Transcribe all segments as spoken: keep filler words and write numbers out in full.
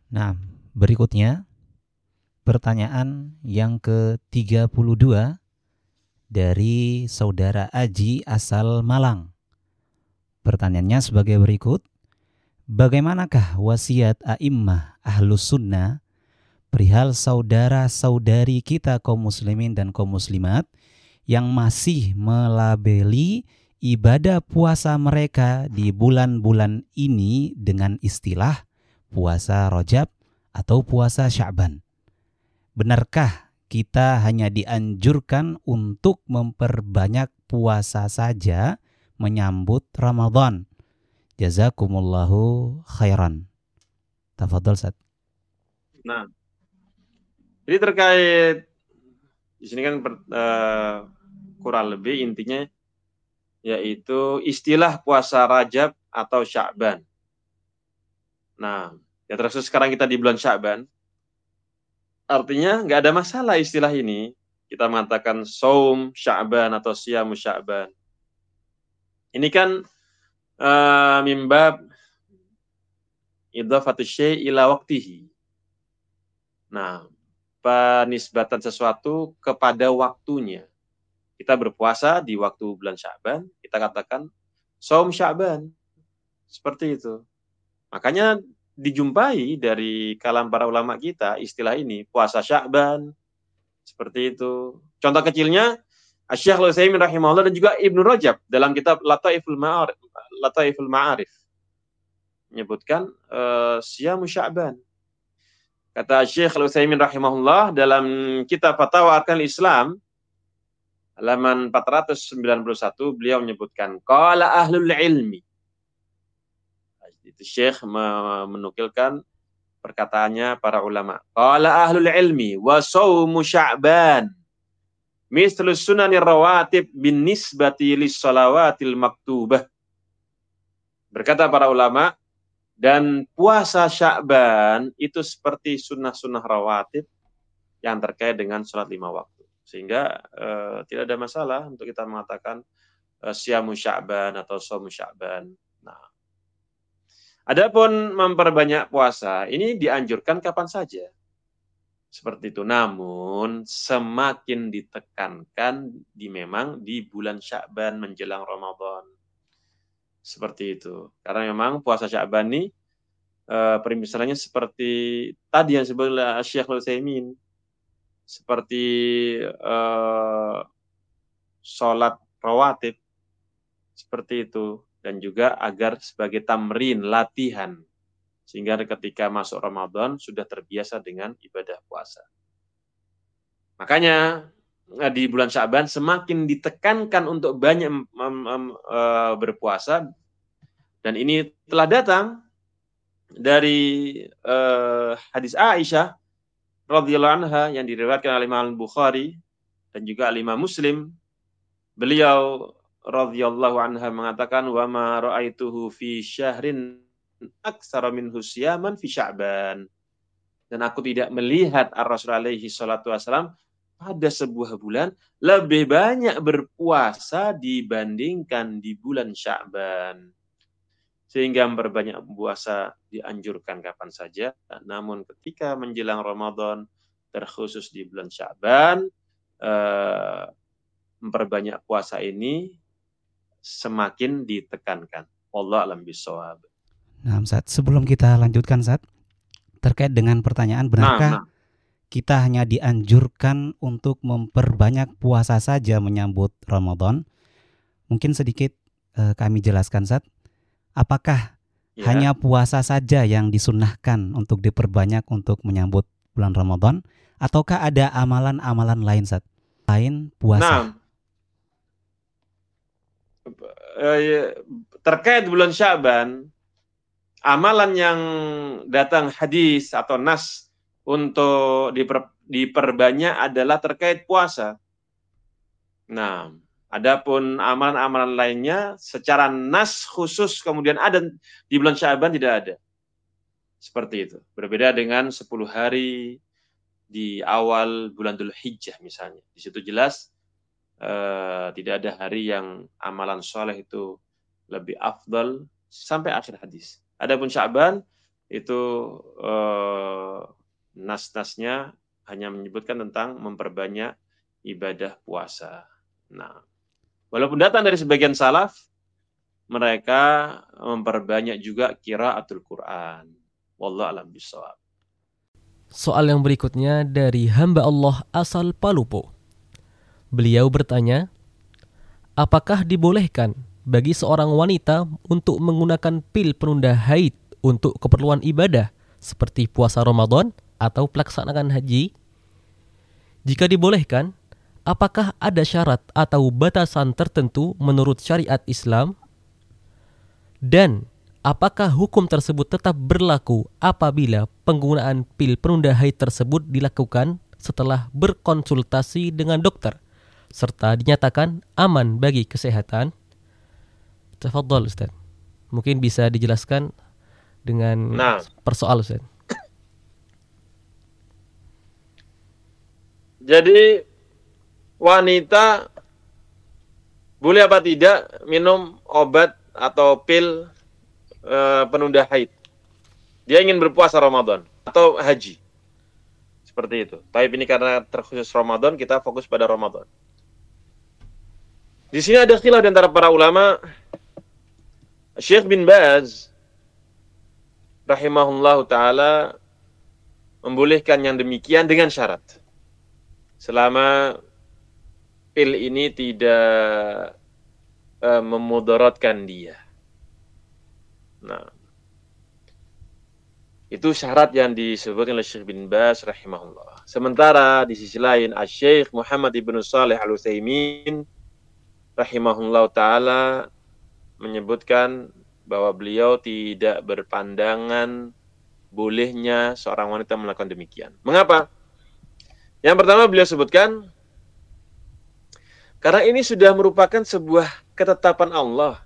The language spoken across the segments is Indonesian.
Nah, berikutnya pertanyaan yang ke tiga puluh dua dari saudara Aji asal Malang. Pertanyaannya sebagai berikut. Bagaimanakah wasiat a'immah ahlus sunnah perihal saudara-saudari kita kaum muslimin dan kaum muslimat yang masih melabeli ibadah puasa mereka di bulan-bulan ini dengan istilah puasa Rajab atau puasa Sya'ban? Benarkah kita hanya dianjurkan untuk memperbanyak puasa saja menyambut Ramadan? Jazakumullahu khairan. Tafadhol Ustaz. Nah, jadi terkait di sini kan uh, kurang lebih intinya yaitu istilah puasa Rajab atau Sya'ban. Nah, ya terus sekarang kita di bulan Sya'ban, artinya nggak ada masalah istilah ini. Kita mengatakan saum Sya'ban atau siyamu Sya'ban. Ini kan uh, mimbab idhafatu syai' ila waqtihi. Nah, penisbatan sesuatu kepada waktunya. Kita berpuasa di waktu bulan Sya'ban, kita katakan saum Sya'ban. Seperti itu. Makanya dijumpai dari kalam para ulama kita istilah ini, puasa Sya'ban. Seperti itu. Contoh kecilnya Asy-Syaikh Al-Utsaimin rahimahullah dan juga Ibnu Rajab dalam kitab Lataiful Ma'arif, Lataiful Ma'arif menyebutkan uh, siyamu Sya'ban. Kata Syekh Al-Utsaimin rahimahullah dalam kitab Fatawa Arkanul Islam halaman empat ratus sembilan puluh satu beliau menyebutkan qala ahlul ilmi. Itu Syekh menukilkan perkataannya para ulama. Qala ahlul ilmi wa shaumu Sya'ban mislu sunanir rawatib bin nisbati lis shalawatil maktubah. Berkata para ulama, dan puasa Sya'ban itu seperti sunnah-sunnah rawatib yang terkait dengan sholat lima waktu. Sehingga eh, tidak ada masalah untuk kita mengatakan eh, siyamu Sya'ban atau shaumu Sya'ban. Nah, adapun memperbanyak puasa, ini dianjurkan kapan saja. Seperti itu. Namun semakin ditekankan di memang di bulan Sya'ban menjelang Ramadan. Seperti itu. Karena memang puasa Sya'ban ini Uh, permisalannya seperti tadi yang disebut oleh Syekh Al-Utsaimin, seperti uh, sholat rawatib, seperti itu, dan juga agar sebagai tamrin, latihan, sehingga ketika masuk Ramadan sudah terbiasa dengan ibadah puasa. Makanya di bulan Sya'ban semakin ditekankan untuk banyak uh, berpuasa, dan ini telah datang dari uh, hadis Aisyah radhiyallahu anha yang diriwayatkan oleh Imam Bukhari dan juga Imam Muslim. Beliau radhiyallahu anha mengatakan wa ma ra'aituhu fi syahrin aktsara minhu siyaman fi Sya'ban. Dan aku tidak melihat Ar-Rasul alaihi salatu wasalam pada sebuah bulan lebih banyak berpuasa dibandingkan di bulan Sya'ban. Sehingga memperbanyak puasa dianjurkan kapan saja. Namun ketika menjelang Ramadan, terkhusus di bulan Sya'ban, eh, memperbanyak puasa ini semakin ditekankan. Allah alam bisawab. Nah, Ustaz, sebelum kita lanjutkan, Ustaz, terkait dengan pertanyaan, benarkah nah, nah. kita hanya dianjurkan untuk memperbanyak puasa saja menyambut Ramadan? Mungkin sedikit eh, kami jelaskan, Ustaz. Apakah ya. hanya puasa saja yang disunnahkan untuk diperbanyak untuk menyambut bulan Ramadan, ataukah ada amalan-amalan lain, Ustaz? Lain puasa. Nah, terkait bulan Sya'ban, amalan yang datang hadis atau nas untuk diper, diperbanyak adalah terkait puasa. Nah, adapun amalan-amalan lainnya secara nas khusus kemudian ada di bulan Sya'ban tidak ada. Seperti itu. Berbeda dengan sepuluh hari di awal bulan Dzulhijjah misalnya. Di situ jelas eh, tidak ada hari yang amalan soleh itu lebih afdal sampai akhir hadis. Adapun Sya'ban itu eh, nas-nasnya hanya menyebutkan tentang memperbanyak ibadah puasa. Nah, walaupun datang dari sebagian salaf, mereka memperbanyak juga qiraatul Quran. Wallahu a'lam bishawab. Soal yang berikutnya dari hamba Allah asal Palupo. Beliau bertanya, apakah dibolehkan bagi seorang wanita untuk menggunakan pil penunda haid untuk keperluan ibadah seperti puasa Ramadan atau pelaksanaan haji? Jika dibolehkan, apakah ada syarat atau batasan tertentu menurut syariat Islam? Dan apakah hukum tersebut tetap berlaku apabila penggunaan pil penunda haid tersebut dilakukan setelah berkonsultasi dengan dokter serta dinyatakan aman bagi kesehatan? Tafadhol Ustaz. Mungkin bisa dijelaskan dengan Nah, persoal Ustaz. Jadi wanita boleh apa tidak minum obat atau pil e, penunda haid? Dia ingin berpuasa Ramadan atau haji. Seperti itu. Tapi ini karena terkhusus Ramadan, kita fokus pada Ramadan. Di sini ada khilaf di antara para ulama. Syekh bin Baz rahimahullahu taala membolehkan yang demikian dengan syarat. Selama pil ini tidak uh, memudaratkan dia. Nah, itu syarat yang disebutkan oleh Syekh bin Baz rahimahullah. Sementara di sisi lain, Asy-Syaikh Muhammad ibn Shalih Al-Utsaimin rahimahullah taala menyebutkan bahwa beliau tidak berpandangan bolehnya seorang wanita melakukan demikian. Mengapa? Yang pertama beliau sebutkan, karena ini sudah merupakan sebuah ketetapan Allah.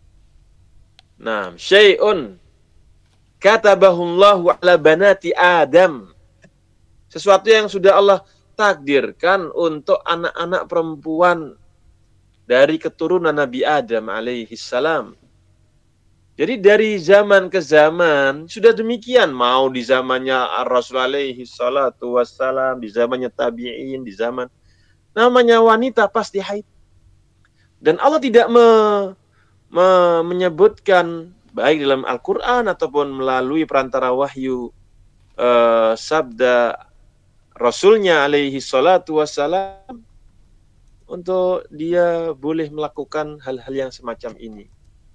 Nah, syai'un katabahullahu ala banati Adam. Sesuatu yang sudah Allah takdirkan untuk anak-anak perempuan dari keturunan Nabi Adam alaihi salam. Jadi dari zaman ke zaman sudah demikian. Mau di zamannya Ar-Rasul alaihi salatu wassalam, di zamannya tabi'in, di zaman namanya wanita pasti haid. Dan Allah tidak me, me, menyebutkan baik dalam Al-Quran ataupun melalui perantara wahyu uh, sabda Rasulnya alaihi salatu wassalam untuk dia boleh melakukan hal-hal yang semacam ini.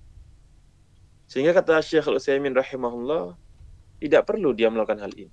Sehingga kata Syekh Al-Utsaimin rahimahullah, tidak perlu dia melakukan hal ini.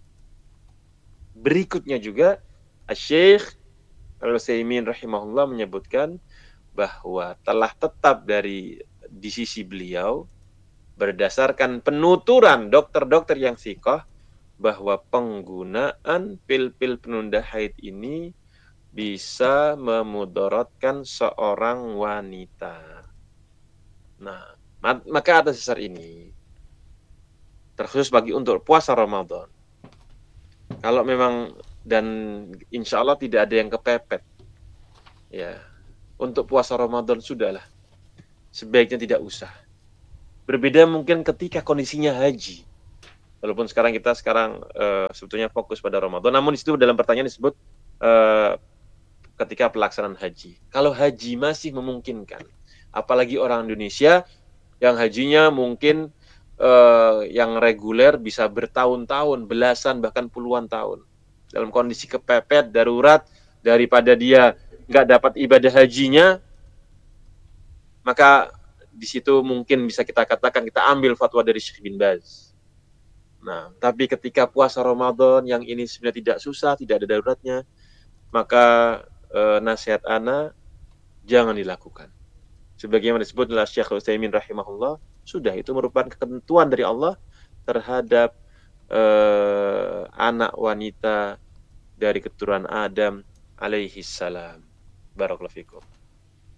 Berikutnya juga, Syekh Al-Utsaimin rahimahullah menyebutkan bahwa telah tetap dari di sisi beliau, berdasarkan penuturan dokter-dokter yang thiqah, bahwa penggunaan pil-pil penunda haid ini bisa memudaratkan seorang wanita. Nah, maka atas dasar ini, terkhusus bagi untuk puasa Ramadan, kalau memang dan insya Allah tidak ada yang kepepet, ya untuk puasa Ramadan sudahlah, sebaiknya tidak usah. Berbeda mungkin ketika kondisinya haji. Walaupun sekarang kita sekarang uh, sebetulnya fokus pada Ramadan, namun di situ dalam pertanyaan disebut uh, ketika pelaksanaan haji. Kalau haji masih memungkinkan, apalagi orang Indonesia yang hajinya mungkin uh, yang reguler bisa bertahun-tahun, belasan bahkan puluhan tahun. Dalam kondisi kepepet, darurat, daripada dia nggak dapat ibadah hajinya, maka di situ mungkin bisa kita katakan kita ambil fatwa dari Syekh bin Baz. Nah, tapi ketika puasa Ramadan yang ini sebenarnya tidak susah, tidak ada daruratnya, maka uh, nasihat ana jangan dilakukan. Sebagaimana disebut oleh Syekh Al-Utsaimin rahimahullah, sudah itu merupakan ketentuan dari Allah terhadap uh, anak wanita dari keturunan Adam alaihi salam. Barakallahu fikum.